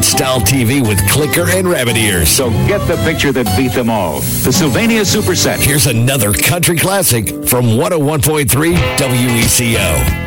Planet-style TV with clicker and rabbit ears. So get the picture that beat them all. The Sylvania Superset. Here's another country classic from 101.3 WECO.